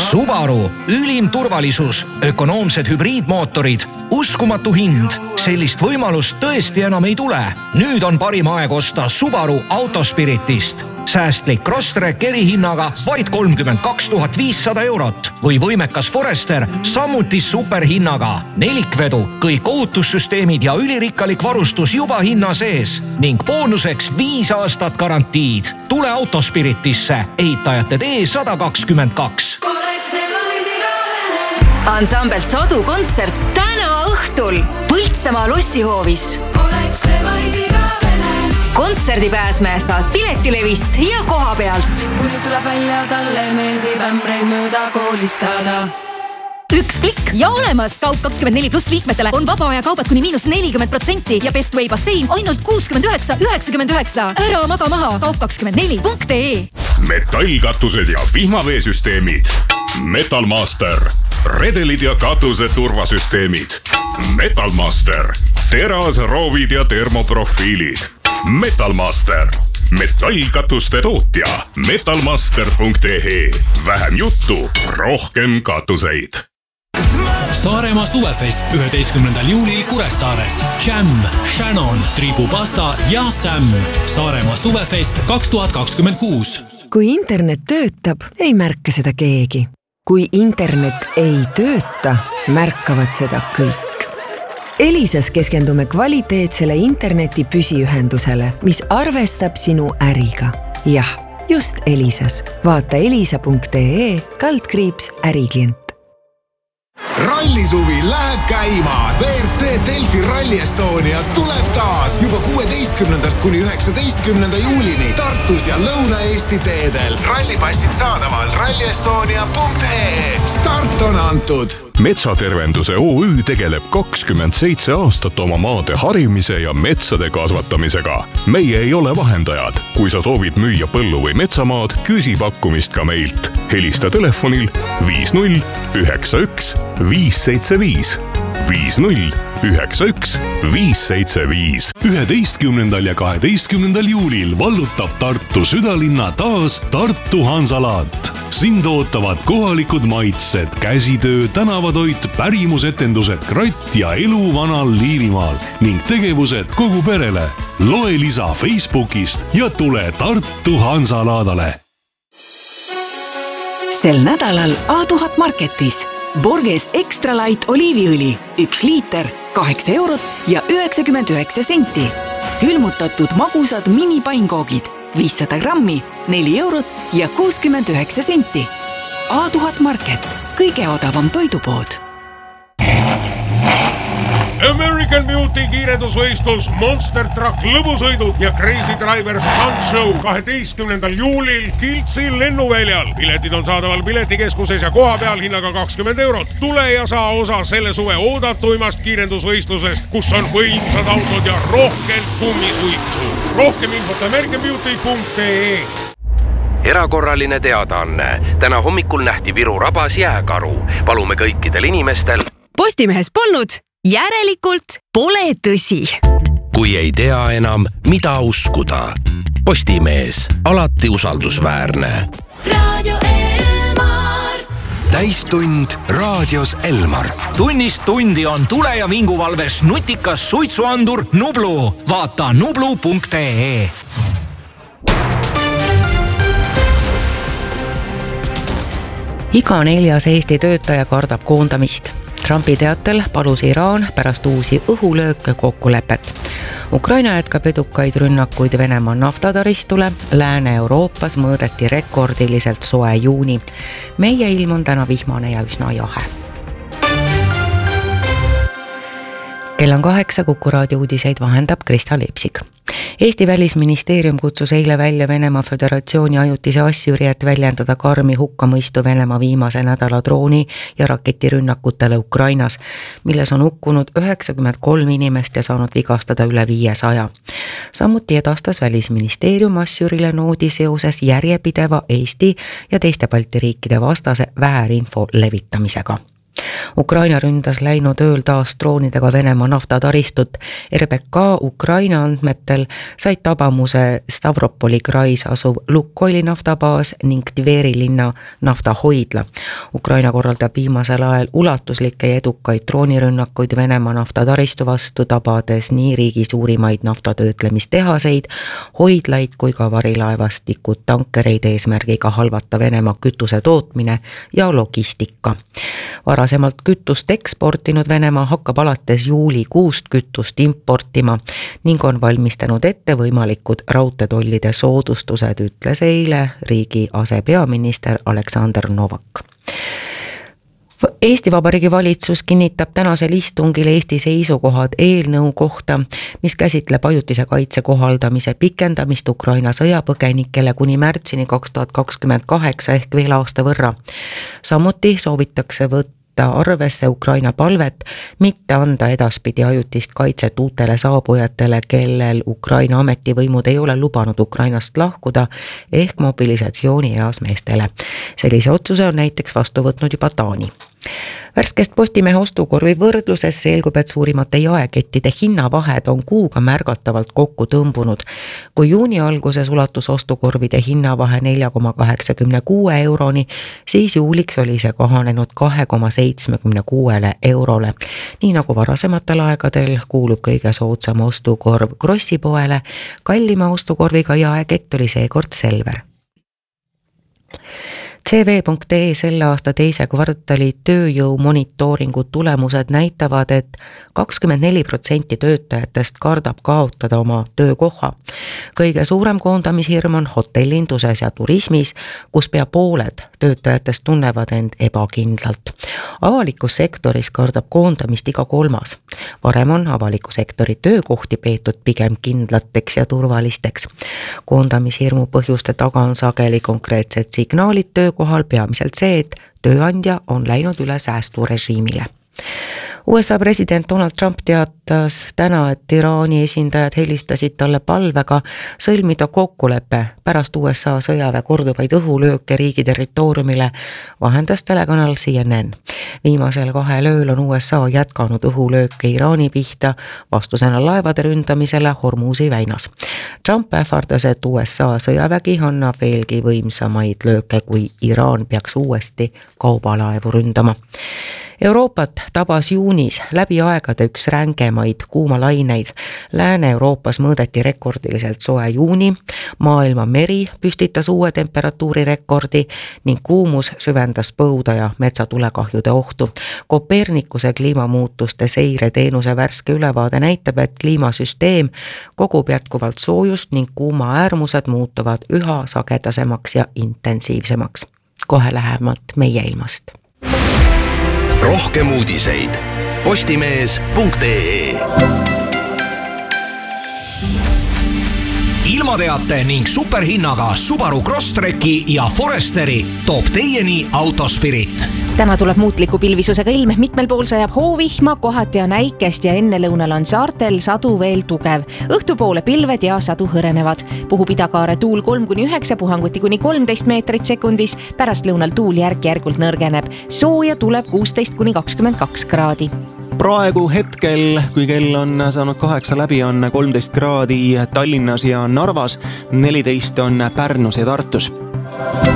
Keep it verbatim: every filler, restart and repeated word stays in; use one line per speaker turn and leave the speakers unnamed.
Subaru, ülim turvalisus, ökonoomsed hübriidmootorid, uskumatu hind. Sellist võimalust tõesti enam ei tule. Nüüd on parim aeg osta Subaru Autospiritist. Säästlik Crosstrek erihinnaga vaid kolmkümmend kaks tuhat viissada eurot või võimekas Forester samuti superhinnaga. Nelikvedu, kõik ohutussüsteemid ja ülirikkalik varustus juba hinna sees ning boonuseks viis aastat garantiid. Tule Autospiritisse, ehitajate tee sada kakskümmend kaks.
Ansambel Sadu kontsert täna õhtul Põltsamaa lossihoovis. Kontserdipääsme saad piletilevist ja koha pealt.
Kui nüüd tuleb välja, talle meeldib ämbreid mööda koolistada.
Üks klikk ja olemas! Kaup kakskümmend neli pluss liikmetele on vaba aja kaubad kuni miinus nelikümmend protsenti ja Best Way bassein ainult kuuskümmend üheksa üheksakümmend üheksa. Ära maga maha kaup kakskümmend neli punkt ee.
Metallkatused ja vihmaveesüsteemid. Metalmaster. Redelid ja katuse turvasüsteemid. Metalmaster. Teras, roovid ja termoprofiilid. Metalmaster. Metallkatuste tootja. metalmaster punkt ee. Vähem juttu, rohkem katuseid.
Saaremaa suvefest üheteistkümnendal juulil Kuressaares. Jam, Shannon, Tribupasta ja Sam. Saaremaa suvefest kaks tuhat kakskümmend kuus.
Kui internet töötab, ei märka seda keegi. Kui internet ei tööta, märkavad seda kõik. Elisas keskendume kvaliteetsele interneti püsiühendusele, mis arvestab sinu äriga. Jah, just Elisas. Vaata elisa punkt ee kaldkriips äriklient.
Rallisuvi läheb käima. V R C Delfi Rally Estonia tuleb taas juba kuueteistkümnendast kuni üheksateistkümnenda juulini Tartus ja Lõuna-Eesti teedel. Rallipassid saadaval ralli estonia punkt ee. Start on antud.
Metsatervenduse O Ü tegeleb kakskümmend seitse aastat oma maade harimise ja metsade kasvatamisega. Meie ei ole vahendajad. Kui sa soovid müüa põllu või metsamaad, küsi pakkumist ka meilt. Helista telefonil viis null üheksa üks viis seitse viis. viis null üheksa üks viis seitse viis. üheteistkümnendal ja kaheteistkümnendal juulil vallutab Tartu südalinna taas Tartu Hansalaat. Sind ootavad kohalikud maitsed, käsitöö, tänavatoit, pärimusetendused, kratt ja elu vanal Liivimaal ning tegevused kogu perele. Loe lisa Facebookist ja tule Tartu Hansalaadale.
Sel nädalal A tuhat Marketis Borges Extra Light oliiviõli üks liiter, kaheksa eurot ja üheksakümmend üheksa senti. Külmutatud magusad minipainkoogid viissada grammi, neli eurot ja kuuskümmend üheksa senti. A tuhat Market, kõige odavam toidupood.
American Beauty kiirendusvõistlus, Monster Truck lõbusõidud ja Crazy Driver Stunt Show kaheteistkümnendal juulil Kiltsi lennuväljal. Piletid on saadaval piletikeskuses ja koha peal hinnaga kakskümmend eurot. Tule ja saa osa selle suve oodatuimast kiirendusvõistlusest, kus on võimsad autod ja rohkelt kummisuitsu. Rohkem infot American Beauty punkt ee.
Erakorraline teadaanne. Täna hommikul nähti Viru rabas jääkaru. Palume kõikidel inimestel.
Postimehes polnud. Järelikult pole tõsi.
Kui ei tea enam, mida uskuda. Postimees, alati usaldusväärne.
Radio Elmar.
Täistund raadios Elmar.
Tunnist tundi on tule- ja vinguvalves nutikas suitsuandur Nublu. Vaata nublu punkt ee.
Iga neljas Eesti töötaja kardab koondamist. Trumpi teatel palus Iraan pärast uusi õhulööke kokkulepet. Ukraina jätkab edukaid rünnakuid Venemaa naftataristule. Lääne-Euroopas mõõdeti rekordiliselt soe juuni. Meie ilm on täna vihmane ja üsna jahe. Kell on kaheksa, Kuku raadio uudiseid vahendab Krista Leipsik. Eesti välisministeerium kutsus eile välja Venemaa Föderatsiooni ajutise asjuri, et väljendada karmi hukkamõistu Venemaa viimase nädala drooni ja raketirünnakutele Ukrainas, milles on hukkunud üheksakümmend kolm inimest ja saanud vigastada üle viiesaja. Samuti edastas välisministeerium asjurile noodi seoses järjepideva Eesti ja teiste Balti riikide vastase väärinfo levitamisega. Ukraina ründas läinud ööl taas droonidega Venemaa naftataristut. R B K Ukraina andmetel said tabamuse Stavropoli krais asuv Lukoili naftabaas ning Tveri linna naftahoidla. Ukraina korraldab viimasel ajal ulatuslikke ja edukaid droonirünnakuid Venemaa naftataristu vastu, tabades nii riigi suurimaid naftatöötlemistehaseid, hoidlaid kui ka varilaevastikud, tankereid eesmärgiga halvata Venemaa kütuse tootmine ja logistika. Varasemalt kütust eksportinud Venemaa hakkab alates juulikuust kütust importima ning on valmistanud ette võimalikud raudteetollide soodustused, ütles eile riigi asepeaminister Aleksandr Novak. Eesti Vabariigi valitsus kinnitab tänasel istungil Eesti seisukohad eelnõu kohta, mis käsitleb ajutise kaitse kohaldamise pikendamist Ukraina sõjapõgenikele kuni märtsini kaks tuhat kakskümmend kaheksa ehk veel aasta võrra. Samuti soovitakse võtta arvesse Ukraina palvet mitte anda edaspidi ajutist kaitset uutele saabujatele, kellel Ukraina ametivõimud ei ole lubanud Ukrainast lahkuda ehk mobilisatsiooni eas meestele. Sellise otsuse on näiteks vastu võtnud juba Taani. Värskest Postimehe ostukorvi võrdluses selgub, et suurimate jaekettide hinnavahed on kuuga märgatavalt kokku tõmbunud. Kui juuni alguses ulatus ostukorvide hinnavahe nelja koma kaheksakümne kuue euroni, siis juuliks oli see kahanenud kahe koma seitsmekümne kuuele eurole. Nii nagu varasematel aegadel kuulub kõige soodsam ostukorv Krossi poele, kallima ostukorviga jaekett oli seekord Selver. C V punkt E selle aasta teise kvartali tööjõu monitooringu tulemused näitavad, et kakskümmend neli protsenti töötajatest kardab kaotada oma töökoha. Kõige suurem koondamishirm on hotellinduses ja turismis, kus pea pooled töötajatest tunnevad end ebakindlalt. Avalikus sektoris kardab koondamist iga kolmas. Varem on avaliku sektori töökohti peetud pigem kindlateks ja turvalisteks. Koondamishirmu põhjuste taga on sageli konkreetsed signaalid töökohal, peamiselt see, et tööandja on läinud üle säästurežiimile. U S A president Donald Trump teatas täna, et Iraani esindajad helistasid talle palvega sõlmida kokkulepe pärast U S A sõjaväe korduvaid õhulööke riigi territooriumile, vahendas telekanal C N N. Viimasel kahel ööl on U S A jätkanud õhulööke Iraani pihta vastusena laevade ründamisele Hormuzi väinas. Trump ähvardas, et U S A sõjavägi annab veelgi võimsamaid lööke, kui Iraan peaks uuesti kaubalaevu ründama. Euroopat tabas juunis läbi aegade üks rängemaid kuumalaineid. Lääne-Euroopas mõõdeti rekordiliselt soe juuni, maailma meri püstitas uue temperatuuri rekordi ning kuumus süvendas põuda ja metsatulekahjude ohtu. Kopernikuse kliimamuutuste seireteenuse värske ülevaade näitab, et kliimasüsteem kogub jätkuvalt soojust ning kuuma äärmused muutuvad üha sagedasemaks ja intensiivsemaks. Kohe lähemalt meie ilmast.
Rohkem uudiseid postimees punkt ee.
Ilmateate ning superhinnaga Subaru Crosstreki ja Foresteri toob teieni Autospirit.
Täna tuleb muutliku pilvisusega ilm, mitmel pool sajab hoovihma, kohati on äikest ja enne lõunal on saartel sadu veel tugev. Õhtupoole pilved ja sadu hõrenevad. Puhub idakaare tuul kolm kuni üheksa, puhanguti kuni kolmteist meetrit sekundis, pärast lõunal tuul järk-järgult nõrgeneb. Sooja tuleb kuusteist kuni kakskümmend kaks kraadi.
Praegu hetkel, kui kell on saanud kaheksa läbi, on kolmteist kraadi Tallinnas ja Narvas, neliteist on Pärnus ja Tartus.